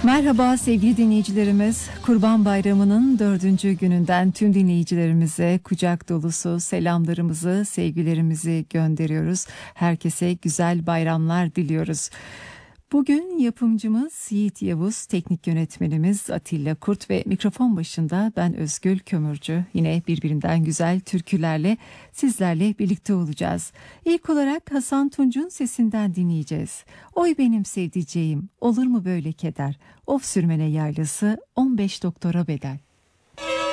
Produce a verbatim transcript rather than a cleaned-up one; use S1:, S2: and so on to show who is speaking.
S1: Merhaba sevgili dinleyicilerimiz. Kurban Bayramı'nın dördüncü gününden tüm dinleyicilerimize kucak dolusu selamlarımızı, sevgilerimizi gönderiyoruz. Herkese güzel bayramlar diliyoruz. Bugün yapımcımız Yiğit Yavuz, teknik yönetmenimiz Atilla Kurt ve mikrofon başında ben Özgül Kömürcü. Yine birbirinden güzel türkülerle sizlerle birlikte olacağız. İlk olarak Hasan Tunç'un sesinden dinleyeceğiz. Oy benim sevdiceğim, olur mu böyle keder? Of sürmene yaylası on beş doktora bedel.